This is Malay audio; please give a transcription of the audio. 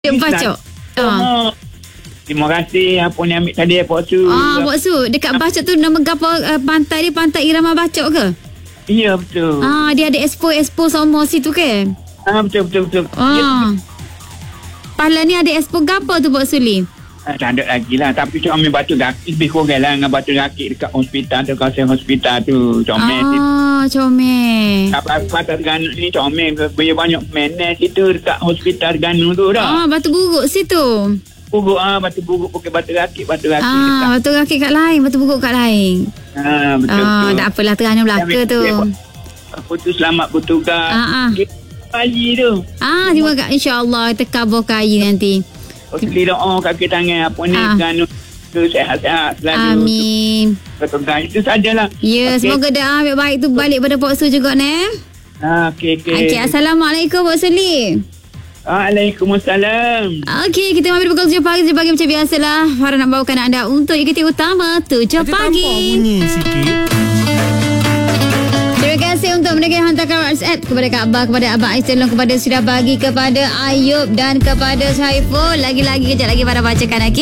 Bacok. Terima kasih apa ni ambil tadi Pak Su. Pak Su, dekat Bacok tu nama gapo pantai dia, Pantai Irama Bacok ke? Ya, betul. Dia ada expo semua situ ke? Betul. Pala ni ada expo gapo tu Pak Suli? Tak ada lagi lah. Tapi cuma ambil batu rakit lebih kurang lah dengan batu rakit dekat hospital tu, kawasan hospital tu. Comel. Comel. Apa Terengganu ni comel. Banyak menes itu dekat hospital Terengganu tu dah. Batu buruk situ. Batu buruk pakai batu rakit. Batu rakit kat lain, batu buruk kat lain. Betul. Tak apalah, Terengganu Melaka tu. Aku tu selamat bertugas. Bayi tu. Terima kasih. InsyaAllah kita kabur kayu nanti. Beli doa kaki tangan apa ni Terengganu tu sehat-sehat selalu. Amin. Bertugas itu sajalah. Ya, semoga doa baik tu balik pada Pak Su juga ni. Okey. Assalamualaikum Pak Suli. Waalaikumsalam. Okey, kita ambil pukul 7 pagi macam biasalah. Farah nak bawakan anda untuk ikuti utama 7 pagi. Bunyi sikit. Terima kasih untuk mereka yang hantarkan WhatsApp kepada Kak Abah, kepada Abang Aisyah, kepada Sudah Bagi, kepada Ayub dan kepada Syaiful. Lagi-lagi kejap lagi pada bacakan, okey?